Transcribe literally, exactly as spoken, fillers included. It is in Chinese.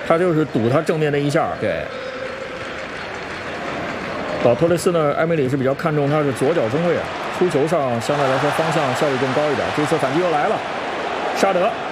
他就是堵他正面那一下。 对。 老托雷斯呢，埃梅里是比较看重他是左脚中卫啊，出球上相对来说方向效率更高一点。这次反击又来了，沙德。